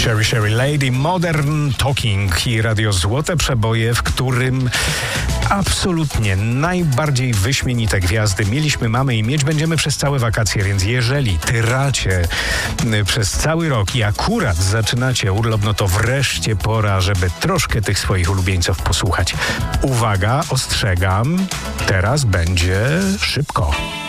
Cherry Cherry Lady, Modern Talking i Radio Złote Przeboje, w którym absolutnie najbardziej wyśmienite gwiazdy mieliśmy, mamy i mieć będziemy przez całe wakacje, więc jeżeli tyracie przez cały rok i akurat zaczynacie urlop, no to wreszcie pora, żeby troszkę tych swoich ulubieńców posłuchać. Uwaga, ostrzegam, teraz będzie szybko.